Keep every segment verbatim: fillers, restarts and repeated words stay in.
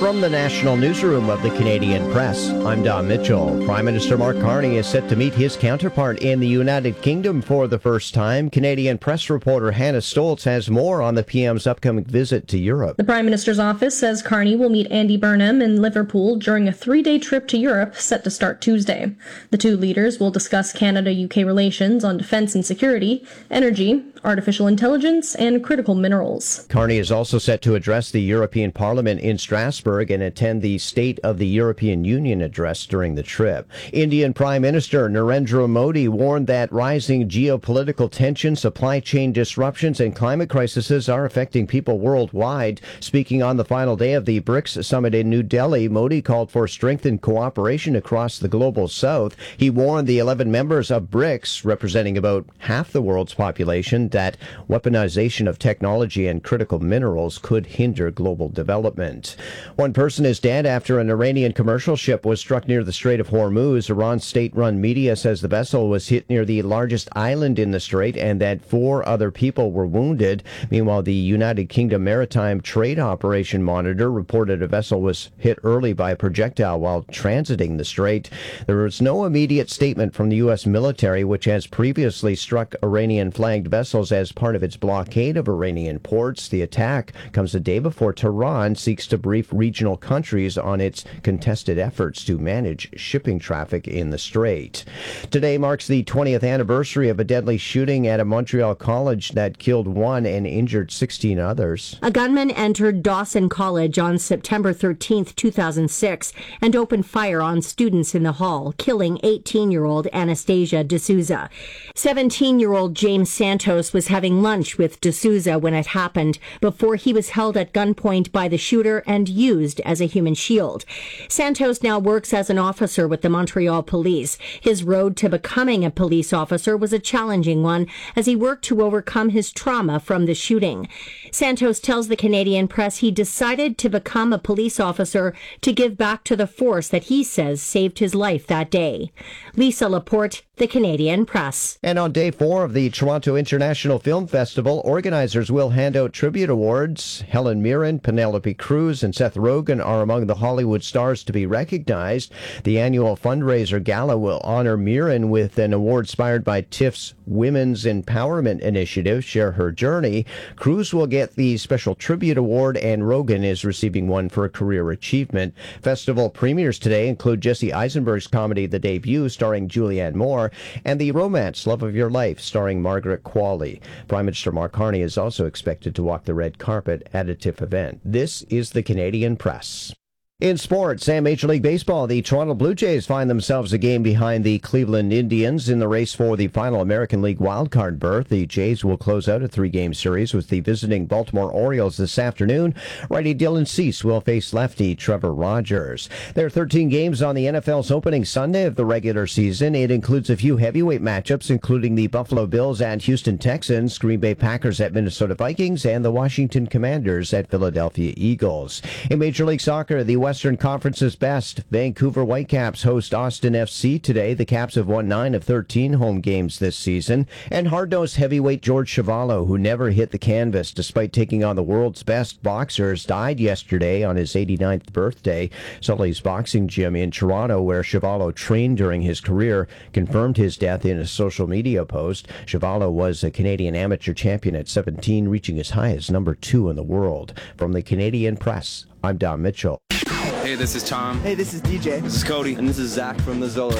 From the National Newsroom of the Canadian Press, I'm Don Mitchell. Prime Minister Mark Carney is set to meet his counterpart in the United Kingdom for the first time. Canadian Press reporter Hannah Stoltz has more on the P M's upcoming visit to Europe. The Prime Minister's office says Carney will meet Andy Burnham in Liverpool during a three-day trip to Europe set to start Tuesday. The two leaders will discuss Canada-U K relations on defence and security, energy, artificial intelligence, and critical minerals. Carney is also set to address the European Parliament in Strasbourg and attend the State of the European Union address during the trip. Indian Prime Minister Narendra Modi warned that rising geopolitical tensions, supply chain disruptions, and climate crises are affecting people worldwide. Speaking on the final day of the BRICS summit in New Delhi, Modi called for strengthened cooperation across the global south. He warned the eleven members of BRICS, representing about half the world's population, that weaponization of technology and critical minerals could hinder global development. One person is dead after an Iranian commercial ship was struck near the Strait of Hormuz. Iran's state-run media says the vessel was hit near the largest island in the strait and that four other people were wounded. Meanwhile, the United Kingdom Maritime Trade Operation Monitor reported a vessel was hit early by a projectile while transiting the strait. There was no immediate statement from the U S military, which has previously struck Iranian-flagged vessels as part of its blockade of Iranian ports. The attack comes a day before Tehran seeks to brief regional countries on its contested efforts to manage shipping traffic in the strait. Today marks the twentieth anniversary of a deadly shooting at a Montreal college that killed one and injured sixteen others. A gunman entered Dawson College on September thirteenth, two thousand six, and opened fire on students in the hall, killing eighteen-year-old Anastasia D'Souza. seventeen-year-old James Santos was having lunch with D'Souza when it happened, before he was held at gunpoint by the shooter and used as a human shield. Santos now works as an officer with the Montreal Police. His road to becoming a police officer was a challenging one as he worked to overcome his trauma from the shooting. Santos tells the Canadian Press he decided to become a police officer to give back to the force that he says saved his life that day. Lisa Laporte, the Canadian Press. And on day four of the Toronto International Film Festival, organizers will hand out tribute awards. Helen Mirren, Penelope Cruz, and Seth Rogen are among the Hollywood stars to be recognized. The annual fundraiser gala will honor Mirren with an award inspired by TIFF's Women's Empowerment Initiative, Share Her Journey. Cruz will get the special tribute award, and Rogen is receiving one for a career achievement. Festival premieres today include Jesse Eisenberg's comedy The Debut, starring Julianne Moore, and the romance Love of Your Life, starring Margaret Qualley. Prime Minister Mark Carney is also expected to walk the red carpet at a TIFF event. This is the Canadian Press. In sports and Major League Baseball, the Toronto Blue Jays find themselves a game behind the Cleveland Indians in the race for the final American League wildcard berth. The Jays will close out a three-game series with the visiting Baltimore Orioles this afternoon. Righty Dylan Cease will face lefty Trevor Rogers. There are thirteen games on the N F L's opening Sunday of the regular season. It includes a few heavyweight matchups, including the Buffalo Bills at Houston Texans, Green Bay Packers at Minnesota Vikings, and the Washington Commanders at Philadelphia Eagles. In Major League Soccer, the Western Conference's best Vancouver Whitecaps host Austin F C today. The Caps have won nine of thirteen home games this season. And hard-nosed heavyweight George Chuvalo, who never hit the canvas despite taking on the world's best boxers, died yesterday on his eighty-ninth birthday. Sully's Boxing Gym in Toronto, where Chuvalo trained during his career, confirmed his death in a social media post. Chuvalo was a Canadian amateur champion at seventeen, reaching as high as number two in the world. From the Canadian Press, I'm Don Mitchell. Hey, this is Tom. Hey, this is D J. This is Cody. And this is Zach from the Zollos.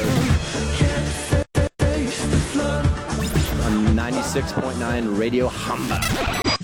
On ninety-six point nine Radio Hamba.